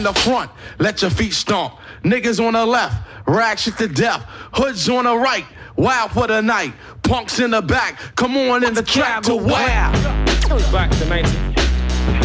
in the front, let your feet stomp. Niggas on the left, rag shit to death. Hoods on the right, wild for the night. Punks in the back, come on in the track to wow. Back to 19.